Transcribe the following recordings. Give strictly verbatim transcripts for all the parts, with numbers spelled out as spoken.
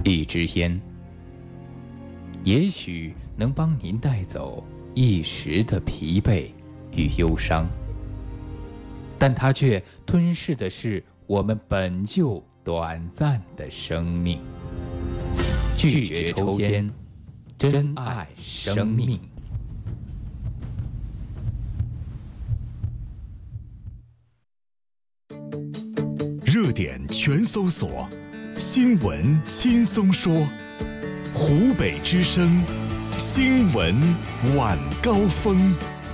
一支烟，也许能帮您带走一时的疲惫与忧伤，但它却吞噬的是我们本就短暂的生命。拒绝抽烟，珍爱生命。 热点全搜索，新闻轻松说。湖北之声，新闻晚高峰。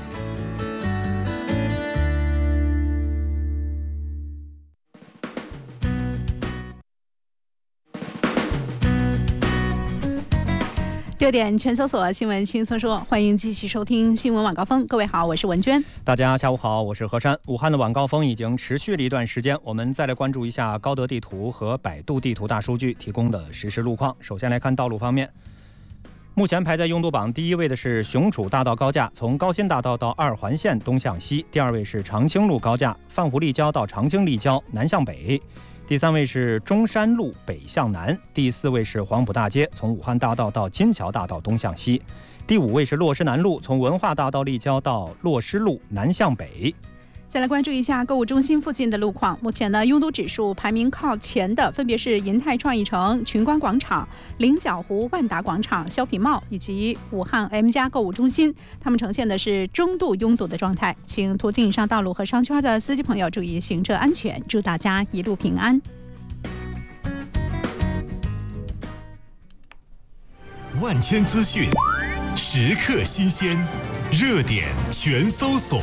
热点全搜索，新闻轻松说，欢迎继续收听新闻晚高峰。各位好，我是文娟。 大家下午好，我是何山。武汉的晚高峰已经持续了一段时间，我们再来关注一下高德地图和百度地图大数据提供的实时路况。首先来看道路方面，目前排在拥堵榜第一位的是雄楚大道高架，从高新大道到二环线东向西；第二位是长青路高架，范湖立交到长青立交南向北；第三位是中山路北向南；第四位是黄埔大街，从武汉大道到金桥大道东向西；第五位是洛师南路，从文化大道立交到洛师路南向北。 再来关注一下购物中心附近的路况。目前呢，拥堵指数排名靠前的分别是银泰创意城、群关广场、菱角湖万达广场、貂皮茂以及武汉 M 家购物中心，它们呈现的是中度拥堵的状态。请途经以上道路和商圈的司机朋友注意行车安全，祝大家一路平安。 万千资讯，时刻新鲜，热点全搜索。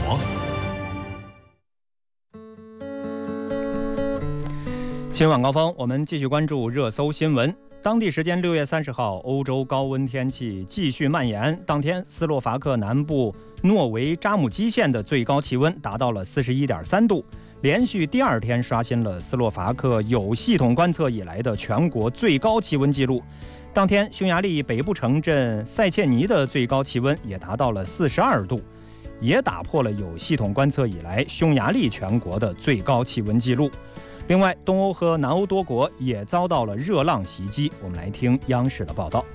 新闻晚高峰，我们继续关注热搜新闻。当地时间六月三十号，欧洲高温天气继续蔓延。当天，斯洛伐克南部诺维扎姆基县的最高气温达到了四十一点三度，连续第二天刷新了斯洛伐克有系统观测以来的全国最高气温纪录。当天，匈牙利北部城镇塞切尼的最高气温也达到了四十二度，也打破了有系统观测以来匈牙利全国的最高气温纪录。另外，东欧和南欧多国也遭到了热浪袭击。我们来听央视的报道。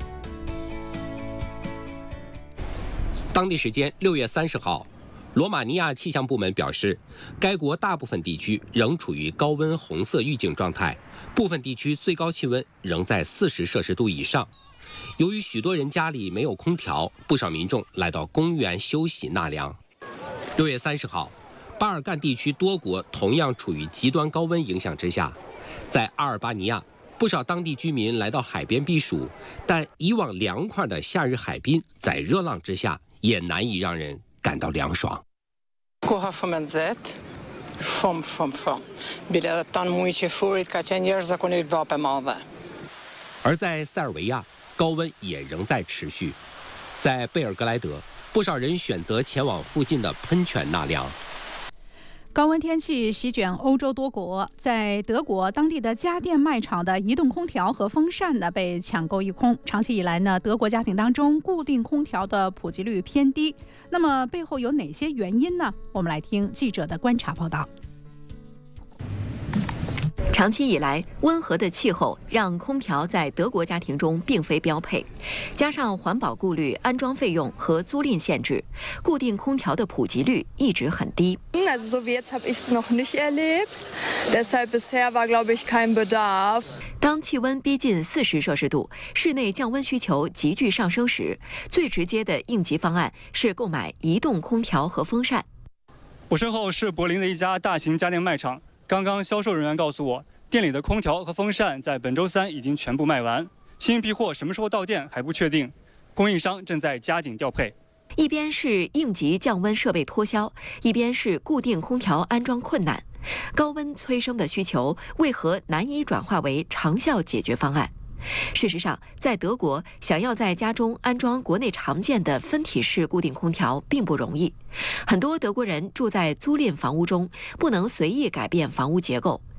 当地时间六月三十号，罗马尼亚气象部门表示，该国大部分地区仍处于高温红色预警状态，部分地区最高气温仍在四十摄氏度以上。由于许多人家里没有空调，不少民众来到公园休息纳凉。六月三十号，巴尔干地区多国同样处于极端高温影响之下，在阿尔巴尼亚，不少当地居民来到海边避暑，但以往凉快的夏日海滨在热浪之下也难以让人感到凉爽。而在塞尔维亚，高温也仍在持续，在贝尔格莱德，不少人选择前往附近的喷泉纳凉。 高温天气席卷欧洲多国，在德国，当地的家电卖场的移动空调和风扇呢被抢购一空。长期以来呢，德国家庭当中固定空调的普及率偏低。那么背后有哪些原因呢？我们来听记者的观察报道。 长期以来，温和的气候让空调在德国家庭中并非标配，加上环保顾虑、安装费用和租赁限制，固定空调的普及率一直很低。 Also so wie jetzt habe ich es noch nicht erlebt, deshalb bisher war, glaube ich, kein Bedarf. 当气温逼近四十摄氏度，室内降温需求急剧上升时，最直接的应急方案是购买移动空调和风扇。 我身后是柏林的一家大型家电卖场。刚刚销售人员告诉我，店里的空调和风扇在本周三已经全部卖完，新一批货什么时候到店还不确定，供应商正在加紧调配。 一边是应急降温设备脱销，一边是固定空调安装困难，高温催生的需求为何难以转化为长效解决方案？事实上，在德国，想要在家中安装国内常见的分体式固定空调并不容易。很多德国人住在租赁房屋中，不能随意改变房屋结构。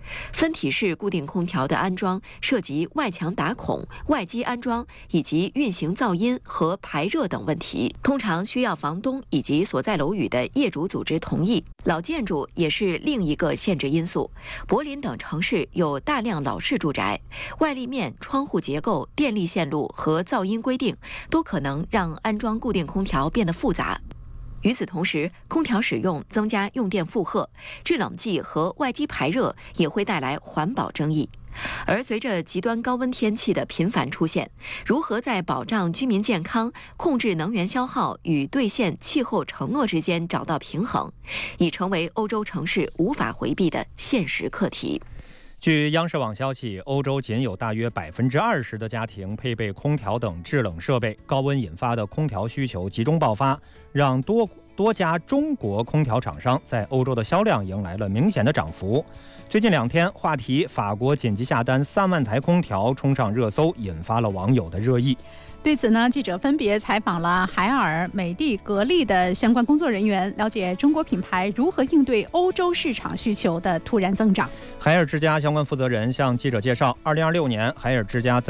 分体式固定空调的安装涉及外墙打孔、外机安装以及运行噪音和排热等问题，通常需要房东以及所在楼宇的业主组织同意。老建筑也是另一个限制因素。柏林等城市有大量老式住宅，外立面、窗户结构、电力线路和噪音规定都可能让安装固定空调变得复杂。与此同时，空调使用增加用电负荷，制冷剂和外机排热也会带来环保争议。而随着极端高温天气的频繁出现，如何在保障居民健康、控制能源消耗与兑现气候承诺之间找到平衡，已成为欧洲城市无法回避的现实课题。 据央视网消息，欧洲仅有大约百分之二十的家庭配备空调等制冷设备，高温引发的空调需求集中爆发，让多多家中国空调厂商在欧洲的销量迎来了明显的涨幅。最近两天，话题法国紧急下单三万台空调冲上热搜，引发了网友的热议。 对此呢，记者分别采访了海尔、美的、格力的相关工作人员，了解中国品牌如何应对欧洲市场需求的突然增长。 海尔之家相关负责人向记者介绍，二零二六年海尔之家在